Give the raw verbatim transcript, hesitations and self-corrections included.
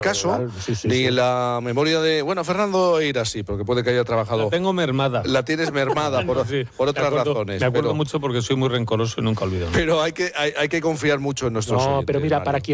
caso, Claro, sí, sí, ni sí. en la memoria de, bueno, Fernando irá así, porque puede que haya trabajado. La tengo mermada. La tienes mermada por, Sí, por me otras acuerdo, razones. Me acuerdo pero, mucho porque soy muy rencoroso y nunca olvido. pero hay que, hay, hay que confiar mucho en nuestros No, oyentes, pero mira, para Mario. quien